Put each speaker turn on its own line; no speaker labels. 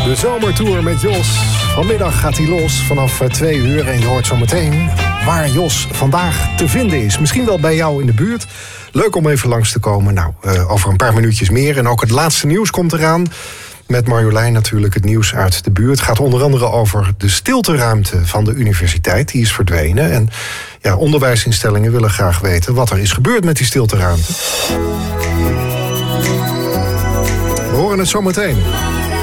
De zomertour met Jos. Vanmiddag gaat hij los vanaf 2 uur en je hoort zo meteen waar Jos vandaag te vinden is. Misschien wel bij jou in de buurt. Leuk om even langs te komen. Nou, over een paar minuutjes meer. En ook het laatste nieuws komt eraan. Met Marjolein natuurlijk het nieuws uit de buurt. Het gaat onder andere over de stilteruimte van de universiteit. Die is verdwenen. En ja, onderwijsinstellingen willen graag weten wat er is gebeurd met die stilteruimte. We horen het zo meteen.